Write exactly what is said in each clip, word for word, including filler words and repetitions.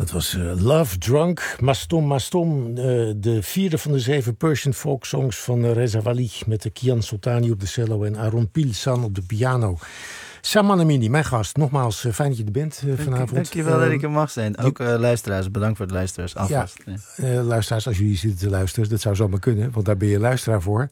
Dat was uh, Love Drunk, Mastom Mastom. Uh, de vierde van de zeven Persian folk songs van uh, Reza Wali. Met de Kian Soltani op de cello en Aaron Pilsan op de piano. Saman Amini, mijn gast. Nogmaals, uh, fijn dat je er bent uh, vanavond. Dank je wel uh, dat ik er mag zijn. Ook uh, luisteraars, bedankt voor het luisteraars. Alvast. Ja, uh, luisteraars, als jullie zitten te luisteren, dat zou zomaar kunnen. Want daar ben je luisteraar voor.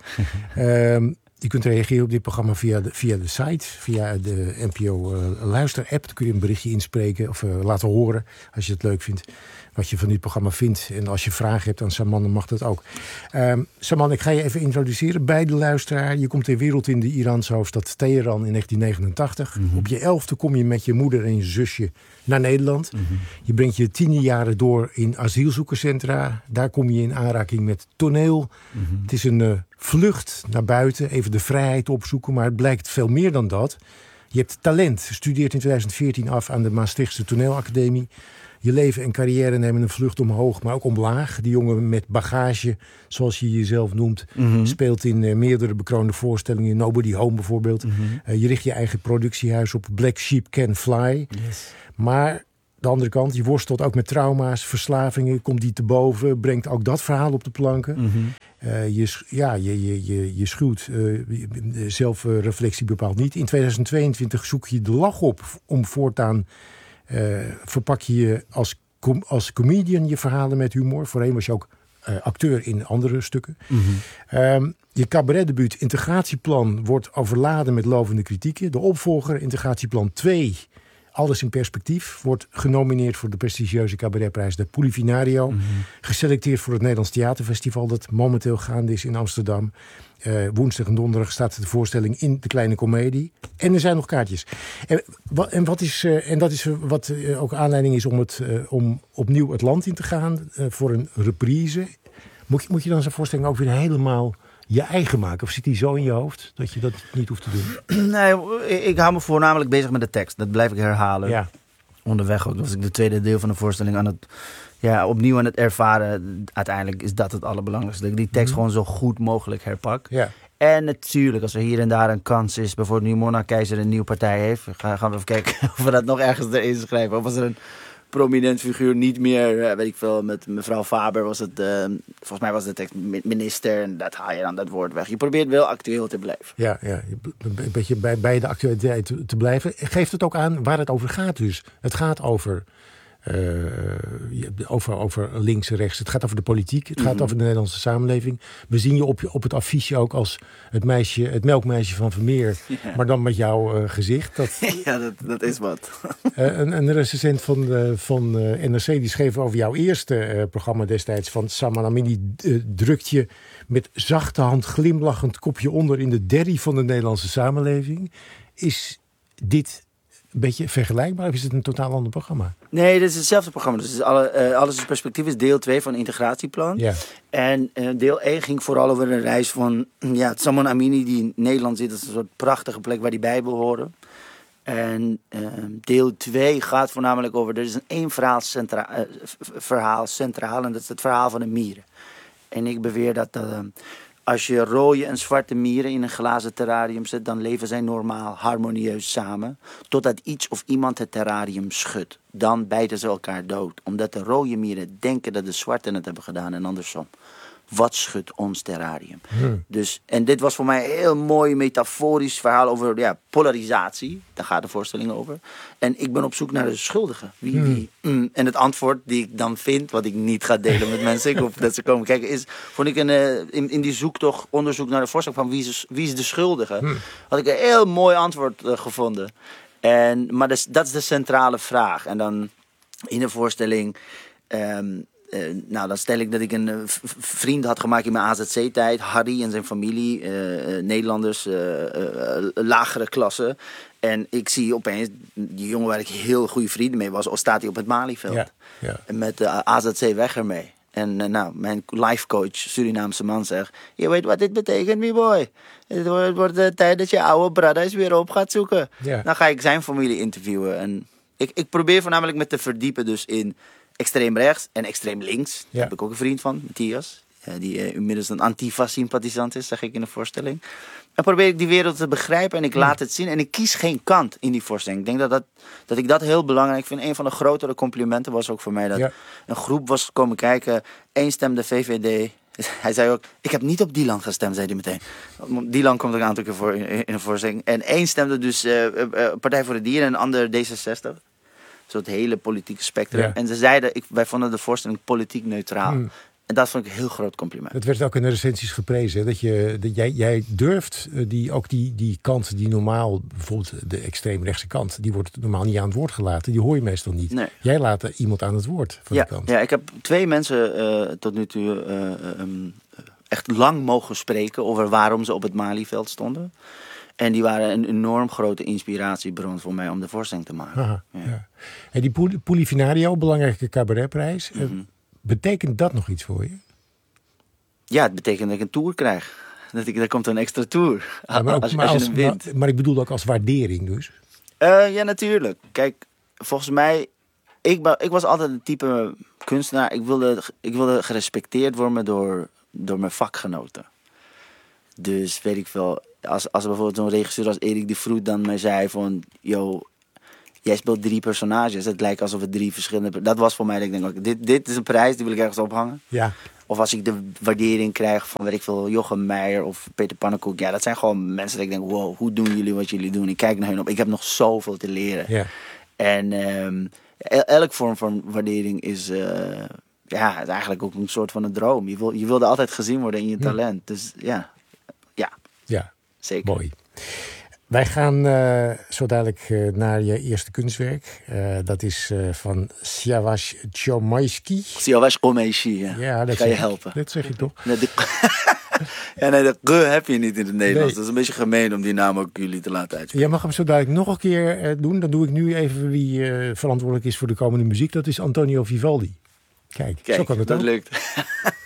uh, Je kunt reageren op dit programma via de, via de site, via de N P O uh, luister-app. Dan kun je een berichtje inspreken of uh, laten horen, als je het leuk vindt, wat je van dit programma vindt. En als je vragen hebt aan Saman, dan mag dat ook. Um, Saman, ik ga je even introduceren bij de luisteraar. Je komt ter wereld in de Iraanse hoofdstad Teheran in negentien negenentachtig. Mm-hmm. Op je elfde kom je met je moeder en je zusje naar Nederland. Mm-hmm. Je brengt je tienerjaren door in asielzoekerscentra. Daar kom je in aanraking met toneel. Mm-hmm. Het is een uh, vlucht naar buiten, even de vrijheid opzoeken. Maar het blijkt veel meer dan dat. Je hebt talent. Je studeert in twintig veertien af aan de Maastrichtse Toneelacademie. Je leven en carrière nemen een vlucht omhoog, maar ook omlaag. Die jongen met bagage, zoals je jezelf noemt, mm-hmm. speelt in uh, meerdere bekroonde voorstellingen. Nobody Home bijvoorbeeld. Mm-hmm. Uh, je richt je eigen productiehuis op. Black Sheep Can Fly. Yes. Maar de andere kant, je worstelt ook met trauma's, verslavingen. Komt die te boven, brengt ook dat verhaal op de planken. Mm-hmm. Uh, je, ja, je, je, je, je schuwt uh, zelfreflectie bepaalt niet. In twintig tweeëntwintig zoek je de lach op om voortaan... Uh, verpak je je als, com- als comedian je verhalen met humor. Voorheen was je ook uh, acteur in andere stukken. Mm-hmm. Um, je cabaretdebuut Integratieplan wordt overladen met lovende kritieken. De opvolger Integratieplan twee, Alles in Perspectief, wordt genomineerd voor de prestigieuze cabaretprijs de Polifinario. Mm-hmm. Geselecteerd voor het Nederlands Theaterfestival dat momenteel gaande is in Amsterdam. Uh, woensdag en donderdag staat de voorstelling in de Kleine Comedie. En er zijn nog kaartjes. En, wat, en, wat is, uh, en dat is wat uh, ook aanleiding is om, het, uh, om opnieuw het land in te gaan uh, voor een reprise. Moet je, moet je dan zo'n voorstelling ook weer helemaal je eigen maken? Of zit die zo in je hoofd dat je dat niet hoeft te doen? Nee, ik hou me voornamelijk bezig met de tekst. Dat blijf ik herhalen. Ja. Onderweg ook. Was ik de tweede deel van de voorstelling aan het... Ja, opnieuw aan het ervaren. Uiteindelijk is dat het allerbelangrijkste. Dat ik die tekst mm-hmm. gewoon zo goed mogelijk herpak. Ja. En natuurlijk, als er hier en daar een kans is... bijvoorbeeld nu Mona Keizer een nieuwe partij heeft... gaan we even kijken of we dat nog ergens erin schrijven. Of was er een prominent figuur niet meer... weet ik veel, met mevrouw Faber was het... Uh, volgens mij was de tekst minister... en dat haal je dan dat woord weg. Je probeert wel actueel te blijven. Ja, ja een beetje bij, bij de actualiteit te, te blijven. Geeft het ook aan waar het over gaat dus. Het gaat over... Uh, over, over links en rechts. Het gaat over de politiek. Het gaat mm-hmm. over de Nederlandse samenleving. We zien je op, op het affiche ook als het meisje, het melkmeisje van Vermeer. Yeah. Maar dan met jouw uh, gezicht. Dat, ja, dat, dat is wat. uh, een, een recensent van, uh, van uh, N R C die schreef over jouw eerste uh, programma destijds van Saman Amini. Uh, drukt je met zachte hand glimlachend kopje onder in de derrie van de Nederlandse samenleving. Is dit... een beetje vergelijkbaar of is het een totaal ander programma? Nee, dit is hetzelfde programma. Dus alle, uh, Alles is Perspectief is deel twee van Integratieplan. Ja. En uh, deel één ging vooral over een reis van ja, Saman Amini die in Nederland zit. Dat is een soort prachtige plek waar hij bij wil horen. En uh, deel twee gaat voornamelijk over... er is een één verhaal, centra- uh, verhaal centraal en dat is het verhaal van de mieren. En ik beweer dat... Uh, Als je rode en zwarte mieren in een glazen terrarium zet... dan leven zij normaal, harmonieus samen... totdat iets of iemand het terrarium schudt. Dan bijten ze elkaar dood. Omdat de rode mieren denken dat de zwarte het hebben gedaan en andersom. Wat schudt ons terrarium? Hmm. Dus, en dit was voor mij een heel mooi metaforisch verhaal over ja, polarisatie. Daar gaat de voorstelling over. En ik ben op zoek naar de schuldige. Wie, hmm. wie? Mm. En het antwoord die ik dan vind, wat ik niet ga delen met mensen, ik hoop dat ze komen kijken, is, vond ik een, uh, in, in die zoektocht, onderzoek naar de voorstelling van wie is, wie is de schuldige, hmm. had ik een heel mooi antwoord uh, gevonden. En, maar dus, dat is de centrale vraag. En dan in de voorstelling... Um, Uh, nou, dan stel ik dat ik een uh, v- vriend had gemaakt in mijn A Z C-tijd. Harry en zijn familie, uh, uh, Nederlanders, uh, uh, lagere klasse. En ik zie opeens, die jongen waar ik heel goede vrienden mee was, al staat hij op het Malieveld. Ja, ja. En met de uh, A Z C weg ermee. En uh, nou, mijn lifecoach, Surinaamse man, zegt... Je weet wat dit betekent, my boy. Het wordt, het wordt de tijd dat je oude brothers weer op gaat zoeken. Ja. Dan ga ik zijn familie interviewen. En ik, ik probeer voornamelijk me te verdiepen dus in... extreem rechts en extreem links. Daar ja. heb ik ook een vriend van, Matthias. uh, die uh, inmiddels een Antifa-sympathisant is, zeg ik in de voorstelling. En probeer ik die wereld te begrijpen en ik laat het zien. En ik kies geen kant in die voorstelling. Ik denk dat, dat, dat ik dat heel belangrijk vind. Een van de grotere complimenten was ook voor mij dat ja. een groep was komen kijken. Eén stemde V V D. Hij zei ook, ik heb niet op Dylan gestemd, zei hij meteen. Dylan komt ook een aantal keer voor in een voorstelling. En één stemde dus uh, uh, Partij voor de Dieren en een ander D zesenzestig. Zo het hele politieke spectrum. Ja. En ze zeiden, ik, wij vonden de voorstelling politiek neutraal. Hmm. En dat vond ik een heel groot compliment. Het werd ook in de recensies geprezen. Dat, je, dat jij, jij durft die, ook die, die kant die normaal, bijvoorbeeld de extreemrechtse kant, die wordt normaal niet aan het woord gelaten. Die hoor je meestal niet. Nee. Jij laat iemand aan het woord van ja, die kant. Ja, ik heb twee mensen uh, tot nu toe uh, um, echt lang mogen spreken over waarom ze op het Malieveld stonden. En die waren een enorm grote inspiratiebron voor mij om de voorstelling te maken. Aha, ja. Ja. En die Polifinario, belangrijke cabaretprijs. Mm-hmm. Betekent dat nog iets voor je? Ja, het betekent dat ik een tour krijg. Dat ik, er komt een extra tour. Ja, maar, ook, als, maar, als je als, wint. Maar, maar ik bedoel ook als waardering dus. Uh, ja, natuurlijk. Kijk, volgens mij... Ik, ik was altijd een type kunstenaar. Ik wilde, ik wilde gerespecteerd worden door, door mijn vakgenoten. Dus weet ik veel... Als, als bijvoorbeeld zo'n regisseur als Erik de Vroet dan mij zei van... Yo, jij speelt drie personages. Het lijkt alsof het drie verschillende... Dat was voor mij dat ik denk, dit, dit is een prijs, die wil ik ergens ophangen. Ja. Of als ik de waardering krijg van, weet ik veel, Jochem Meijer of Peter Pannenkoek. Ja, dat zijn gewoon mensen dat ik denk, wow, hoe doen jullie wat jullie doen? Ik kijk naar hun op. Ik heb nog zoveel te leren. Ja. En um, elke vorm van waardering is... Uh, ja, is eigenlijk ook een soort van een droom. Je, wil, je wilde altijd gezien worden in je talent. Ja. Dus ja, ja. Ja, zeker. Mooi. Wij gaan uh, zo dadelijk uh, naar je eerste kunstwerk. Uh, dat is uh, van Siavash Chomaisky. Siavash Chomaisky, ja. ja dat kan je ik, helpen. Dat zeg je toch? Nee, de... ja, nee, dat ge heb je niet in het Nederlands. Nee. Dat is een beetje gemeen om die naam ook jullie te laten uitspreken. Je mag hem zo dadelijk nog een keer uh, doen. Dan doe ik nu even wie uh, verantwoordelijk is voor de komende muziek. Dat is Antonio Vivaldi. Kijk, Kijk zo kan het dat ook. lukt.